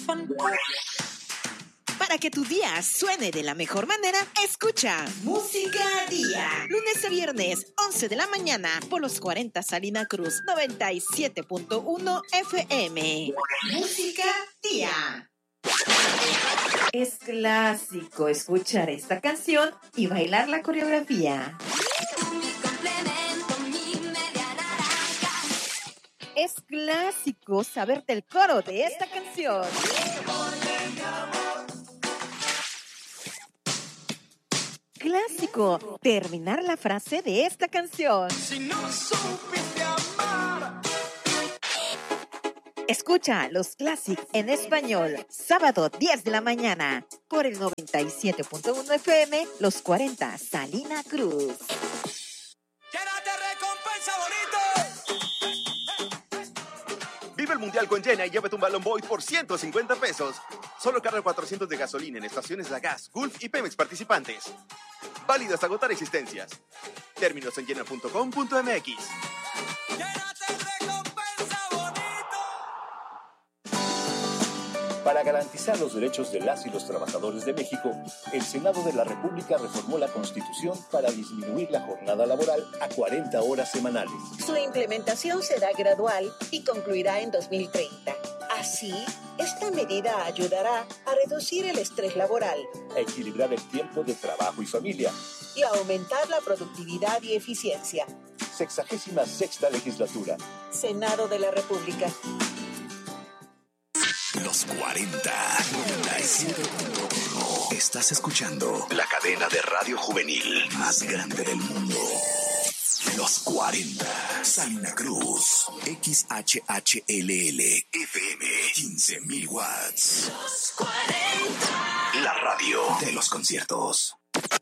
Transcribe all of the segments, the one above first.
Para que tu día suene de la mejor manera, escucha Música Día. Lunes a viernes, 11 de la mañana, por los 40 Salina Cruz, 97.1 FM. Música Día. Es clásico escuchar esta canción y bailar la coreografía. Es clásico saberte el coro de esta canción. Clásico terminar la frase de esta canción. Si no supiste amar. Escucha los clásicos en español, sábado 10 de la mañana, por el 97.1 FM, los 40 Salina Cruz. ¡Llénate recompensa, bonito! Vive el Mundial con Llena y llévate un balón Boyd por 150 pesos. Solo carga 400 de gasolina en estaciones La Gas, Gulf y Pemex participantes. Válido hasta agotar existencias. Términos en llena.com.mx. Para garantizar los derechos de las y los trabajadores de México, el Senado de la República reformó la Constitución para disminuir la jornada laboral a 40 horas semanales. Su implementación será gradual y concluirá en 2030. Así, esta medida ayudará a reducir el estrés laboral, a equilibrar el tiempo de trabajo y familia y a aumentar la productividad y eficiencia. 66ª legislatura. Senado de la República. Los 40, 97.1. Estás escuchando la cadena de radio juvenil más grande del mundo. Los 40, Salina Cruz, XHHLL, FM, 15,000 watts. Los 40. La radio de los conciertos.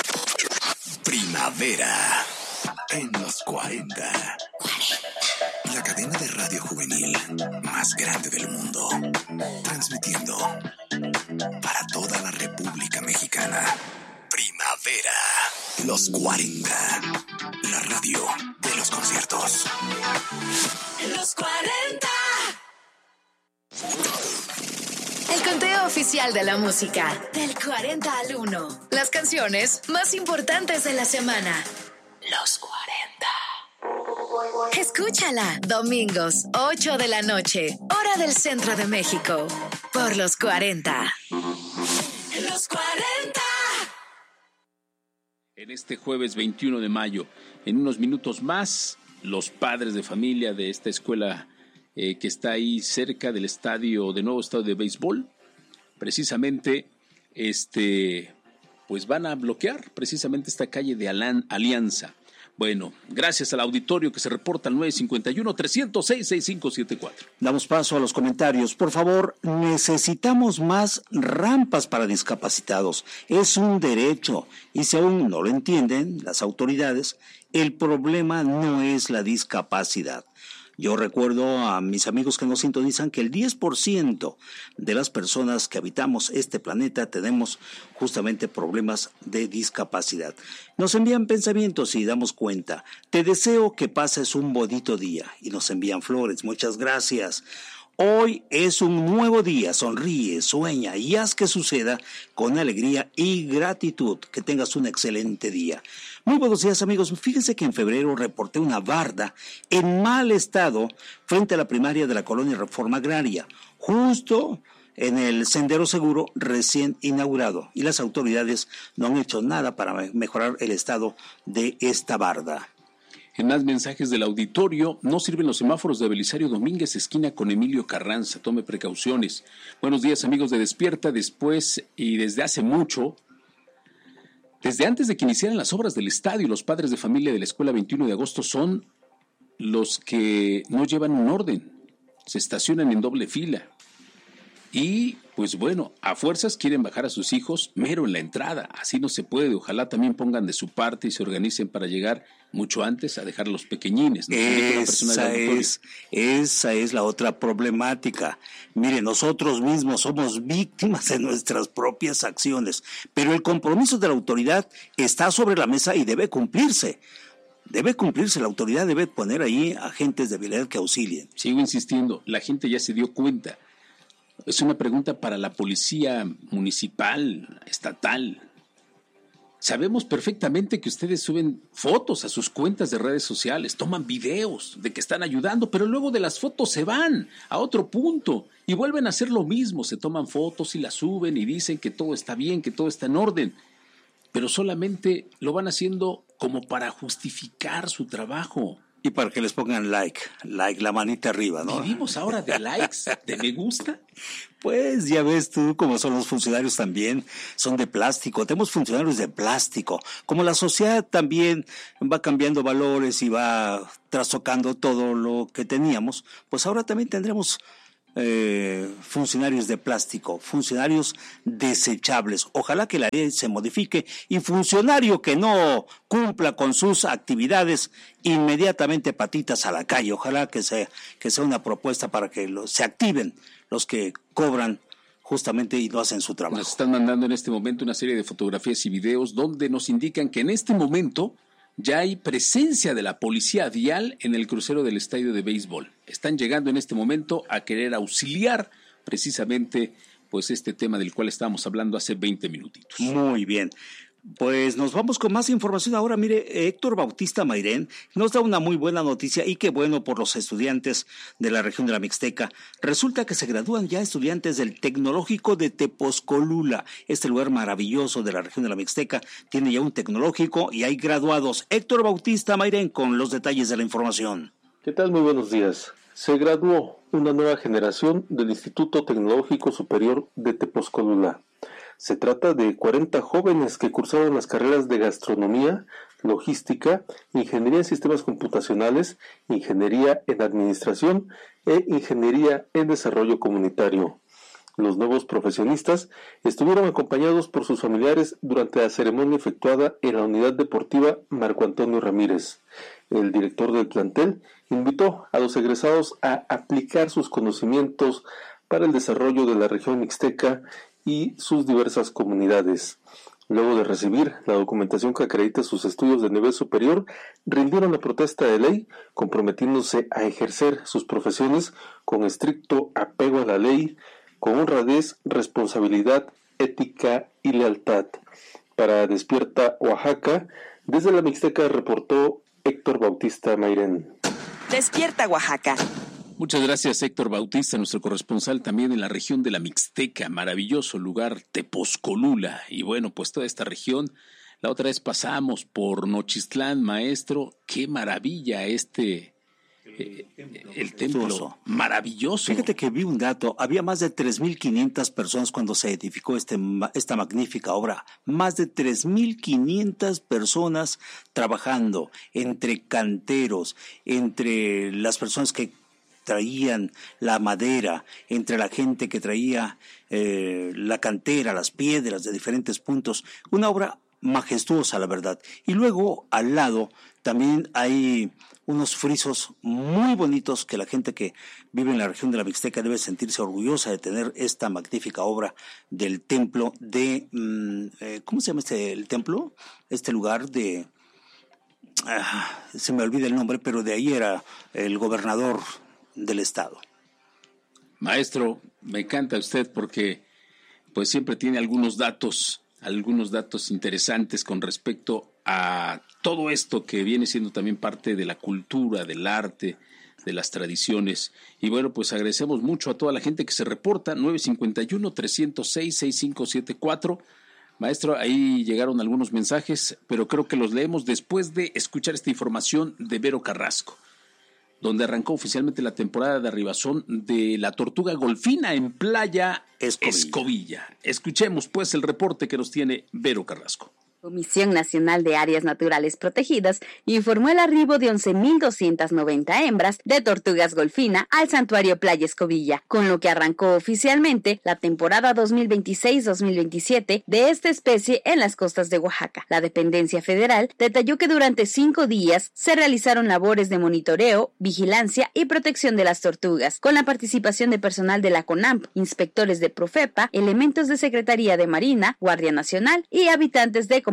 Primavera, en los 40. La cadena de radio juvenil más grande del mundo, transmitiendo para toda la República Mexicana. Primavera, los 40, la radio de los conciertos. Los 40. El conteo oficial de la música, del 40 al 1. Las canciones más importantes de la semana. Los 40. Escúchala, domingos, 8 de la noche, hora del centro de México, por los 40. Los 40. En este jueves 21 de mayo, en unos minutos más, los padres de familia de esta escuela que está ahí cerca del nuevo estadio de béisbol, precisamente, pues van a bloquear precisamente esta calle de Alianza. Bueno, gracias al auditorio que se reporta al 951-306-6574. Damos paso a los comentarios. Por favor, necesitamos más rampas para discapacitados. Es un derecho. Y si aún no lo entienden las autoridades, el problema no es la discapacidad. Yo recuerdo a mis amigos que nos sintonizan que el 10% de las personas que habitamos este planeta tenemos justamente problemas de discapacidad. Nos envían pensamientos y damos cuenta. Te deseo que pases un bonito día. Y nos envían flores. Muchas gracias. Hoy es un nuevo día. Sonríe, sueña y haz que suceda con alegría y gratitud. Que tengas un excelente día. Muy buenos días, amigos. Fíjense que en febrero reporté una barda en mal estado frente a la primaria de la colonia Reforma Agraria, justo en el Sendero Seguro recién inaugurado, y las autoridades no han hecho nada para mejorar el estado de esta barda. En más mensajes del auditorio, no sirven los semáforos de Belisario Domínguez, esquina con Emilio Carranza, tome precauciones. Buenos días, amigos de Despierta. Después y desde hace mucho, desde antes de que iniciaran las obras del estadio, los padres de familia de la Escuela 21 de Agosto son los que no llevan un orden, se estacionan en doble fila. Y, pues bueno, a fuerzas quieren bajar a sus hijos mero en la entrada. Así no se puede. Ojalá también pongan de su parte y se organicen para llegar mucho antes a dejar a los pequeñines, ¿no? Esa es la otra problemática. Mire, nosotros mismos somos víctimas de nuestras propias acciones, pero el compromiso de la autoridad está sobre la mesa y debe cumplirse. Debe cumplirse, la autoridad debe poner ahí agentes de vialidad que auxilien. Sigo insistiendo, la gente ya se dio cuenta. Es una pregunta para la policía municipal, estatal. Sabemos perfectamente que ustedes suben fotos a sus cuentas de redes sociales, toman videos de que están ayudando, pero luego de las fotos se van a otro punto y vuelven a hacer lo mismo. Se toman fotos y las suben y dicen que todo está bien, que todo está en orden, pero solamente lo van haciendo como para justificar su trabajo. Y para que les pongan like, la manita arriba, ¿no? ¿Vivimos ahora de likes, de me gusta? Pues ya ves tú cómo son los funcionarios también, son de plástico, tenemos funcionarios de plástico. Como la sociedad también va cambiando valores y va trastocando todo lo que teníamos, pues ahora también tendremos funcionarios de plástico, funcionarios desechables. Ojalá que la ley se modifique y funcionario que no cumpla con sus actividades, inmediatamente patitas a la calle. Ojalá que sea una propuesta para que se activen los que cobran justamente y no hacen su trabajo. Nos están mandando en este momento una serie de fotografías y videos donde nos indican que en este momento ya hay presencia de la policía vial en el crucero del estadio de béisbol. Están llegando en este momento a querer auxiliar precisamente pues este tema del cual estábamos hablando hace 20 minutitos. Muy bien. Pues nos vamos con más información. Ahora, mire, Héctor Bautista Mairén nos da una muy buena noticia y qué bueno por los estudiantes de la región de la Mixteca. Resulta que se gradúan ya estudiantes del Tecnológico de Tepozcolula. Este lugar maravilloso de la región de la Mixteca tiene ya un tecnológico y hay graduados. Héctor Bautista Mairén con los detalles de la información. ¿Qué tal? Muy buenos días. Se graduó una nueva generación del Instituto Tecnológico Superior de Tepozcolula. Se trata de 40 jóvenes que cursaron las carreras de gastronomía, logística, ingeniería en sistemas computacionales, ingeniería en administración e ingeniería en desarrollo comunitario. Los nuevos profesionistas estuvieron acompañados por sus familiares durante la ceremonia efectuada en la unidad deportiva Marco Antonio Ramírez. El director del plantel invitó a los egresados a aplicar sus conocimientos para el desarrollo de la región mixteca y sus diversas comunidades. Luego de recibir la documentación que acredita sus estudios de nivel superior, rindieron la protesta de ley, comprometiéndose a ejercer sus profesiones con estricto apego a la ley, con honradez, responsabilidad, ética y lealtad. Para Despierta Oaxaca, desde la Mixteca reportó Héctor Bautista Mairén. Despierta Oaxaca. Muchas gracias, Héctor Bautista, nuestro corresponsal también en la región de la Mixteca, maravilloso lugar, Tepozcolula. Y bueno, pues toda esta región, la otra vez pasamos por Nochistlán, maestro, qué maravilla el templo, maravilloso. Fíjate que vi un dato, había más de 3,500 personas cuando se edificó esta magnífica obra, más de 3,500 personas trabajando, entre canteros, entre las personas que traían la madera, entre la gente que traía la cantera, las piedras de diferentes puntos. Una obra majestuosa, la verdad. Y luego, al lado, también hay unos frisos muy bonitos que la gente que vive en la región de la Mixteca debe sentirse orgullosa de tener esta magnífica obra del templo de... ¿cómo se llama el templo? Este lugar de... se me olvida el nombre, pero de ahí era el gobernador del estado. Maestro, me encanta usted porque pues siempre tiene algunos datos interesantes con respecto a todo esto que viene siendo también parte de la cultura, del arte, de las tradiciones. Y bueno, pues agradecemos mucho a toda la gente que se reporta, 951-306-6574. Maestro, ahí llegaron algunos mensajes, pero creo que los leemos después de escuchar esta información de Vero Carrasco, donde arrancó oficialmente la temporada de arribazón de la tortuga golfina en Playa Escobilla. Escuchemos pues el reporte que nos tiene Vero Carrasco. Comisión Nacional de Áreas Naturales Protegidas informó el arribo de 11,290 hembras de tortugas golfina al santuario Playa Escobilla, con lo que arrancó oficialmente la temporada 2026-2027 de esta especie en las costas de Oaxaca. La dependencia federal detalló que durante 5 días se realizaron labores de monitoreo, vigilancia y protección de las tortugas, con la participación de personal de la CONAMP, inspectores de Profepa, elementos de Secretaría de Marina, Guardia Nacional y habitantes de comunidades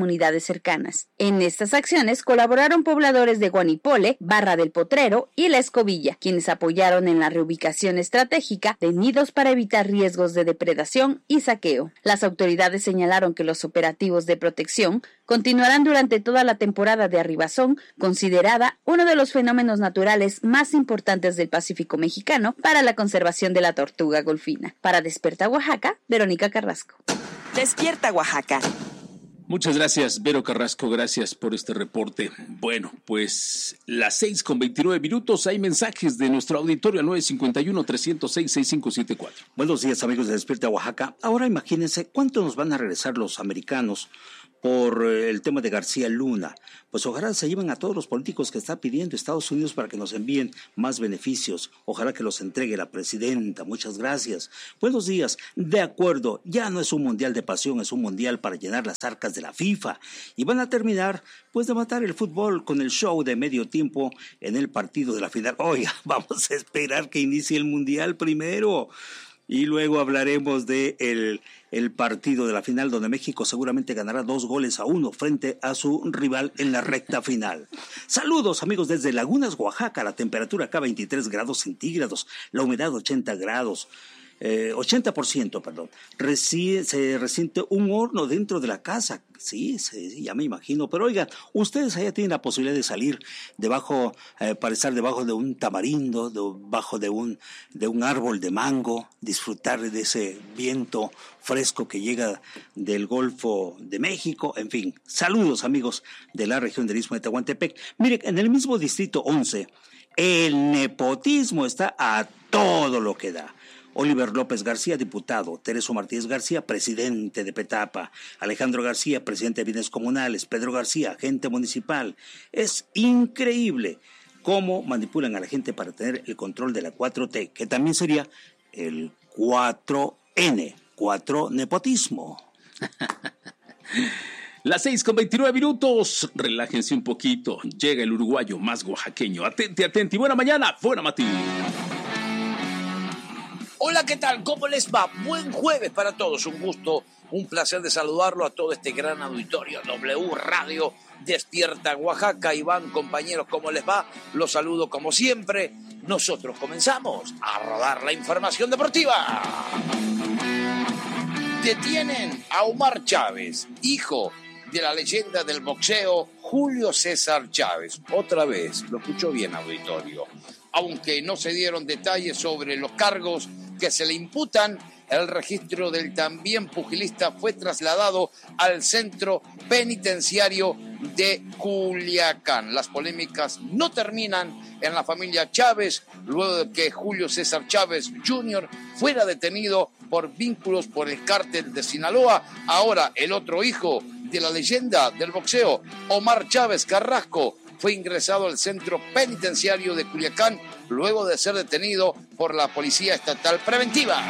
comunidades cercanas. En estas acciones colaboraron pobladores de Guanipole, Barra del Potrero y La Escobilla, quienes apoyaron en la reubicación estratégica de nidos para evitar riesgos de depredación y saqueo. Las autoridades señalaron que los operativos de protección continuarán durante toda la temporada de arribazón, considerada uno de los fenómenos naturales más importantes del Pacífico mexicano para la conservación de la tortuga golfina. Para Despierta Oaxaca, Verónica Carrasco. Despierta Oaxaca. Muchas gracias, Vero Carrasco, gracias por este reporte. Bueno, pues las 6:29. Hay mensajes de nuestro auditorio al 951-306-6574. Buenos días, amigos de Despierta Oaxaca. Ahora imagínense cuánto nos van a regresar los americanos por el tema de García Luna. Pues ojalá se lleven a todos los políticos que está pidiendo Estados Unidos para que nos envíen más beneficios. Ojalá que los entregue la presidenta. Muchas gracias. Buenos días. De acuerdo, ya no es un mundial de pasión, es un mundial para llenar las arcas de la FIFA. Y van a terminar, pues, de matar el fútbol con el show de medio tiempo en el partido de la final. Oiga, vamos a esperar que inicie el mundial primero. Y luego hablaremos de el partido de la final, donde México seguramente ganará 2-1 frente a su rival en la recta final. Saludos, amigos, desde Lagunas, Oaxaca. La temperatura acá 23 grados centígrados, la humedad 80%, perdón. Se resiente un horno dentro de la casa. Sí, ya me imagino. Pero oigan, ustedes allá tienen la posibilidad de salir para estar debajo de un tamarindo, debajo de un árbol de mango, disfrutar de ese viento fresco que llega del Golfo de México. En fin, saludos, amigos de la región del Istmo de Tehuantepec. Miren, en el mismo distrito 11, el nepotismo está a todo lo que da. Oliver López García, diputado; Tereso Martínez García, presidente de Petapa; Alejandro García, presidente de Bienes Comunales; Pedro García, agente municipal. Es increíble cómo manipulan a la gente para tener el control de la 4T, que también sería el 4N, 4 nepotismo. Las 6:29. Relájense un poquito. Llega el uruguayo más oaxaqueño. Atenti. Buena mañana. Buena Mati. Hola, ¿qué tal? ¿Cómo les va? Buen jueves para todos. Un gusto, un placer de saludarlo a todo este gran auditorio. W Radio Despierta Oaxaca. Iván, compañeros, ¿cómo les va? Los saludo como siempre. Nosotros comenzamos a rodar la información deportiva. Detienen a Omar Chávez, hijo de la leyenda del boxeo Julio César Chávez. Otra vez, lo escuchó bien, auditorio. Aunque no se dieron detalles sobre los cargos que se le imputan, el registro del también pugilista fue trasladado al centro penitenciario de Culiacán. Las polémicas no terminan en la familia Chávez, luego de que Julio César Chávez Jr. fuera detenido por vínculos por el cártel de Sinaloa. Ahora el otro hijo de la leyenda del boxeo, Omar Chávez Carrasco, fue ingresado al centro penitenciario de Culiacán luego de ser detenido por la Policía Estatal Preventiva.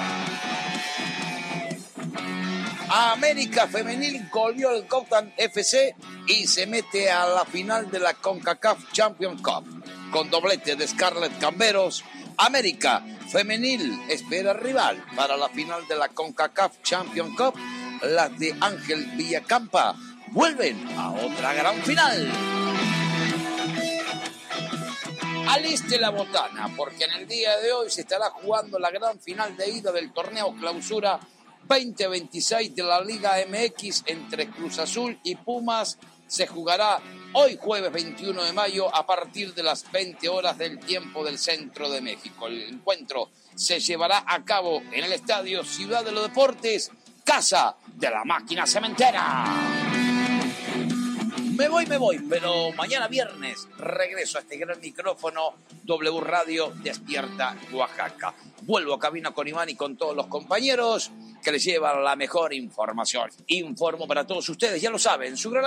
América Femenil goleó el Cautan FC y se mete a la final de la CONCACAF Champions Cup. Con doblete de Scarlett Camberos, América Femenil espera rival para la final de la CONCACAF Champions Cup. Las de Ángel Villacampa vuelven a otra gran final. Aliste la botana, porque en el día de hoy se estará jugando la gran final de ida del torneo Clausura 2026 de la Liga MX entre Cruz Azul y Pumas. Se jugará hoy jueves 21 de mayo a partir de las 20 horas del tiempo del centro de México. El encuentro se llevará a cabo en el Estadio Ciudad de los Deportes, casa de la máquina cementera. Me voy, pero mañana viernes regreso a este gran micrófono W Radio Despierta Oaxaca. Vuelvo a cabina con Iván y con todos los compañeros que les llevan la mejor información. Informo para todos ustedes, ya lo saben, su gran